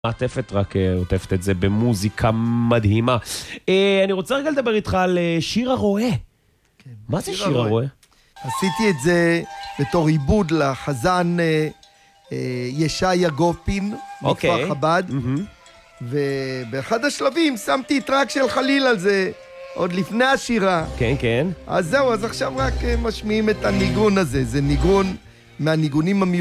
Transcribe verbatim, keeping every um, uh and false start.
מעטפת רק עוטפת את זה במוזיקה מדהימה. אני רוצה רגע לדבר איתך על שיר הרועה. מה זה שיר הרועה? עשיתי את זה בתור עיבוד לחזן ישעיה גופין מכפר חב"ד, ובאחד השלבים שמתי טרק של חליל על זה עוד לפני השירה. כן, כן. אז זהו, אז עכשיו רק משמיעים את הניגון הזה. זה ניגון מהניגונים המיוחדים